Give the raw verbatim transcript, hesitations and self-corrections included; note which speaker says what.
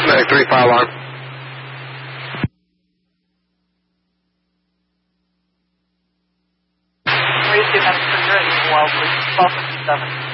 Speaker 1: Medic three, fire alarm.
Speaker 2: three two, Medic three, you're at Eagle Wild, twelve fifty-seven.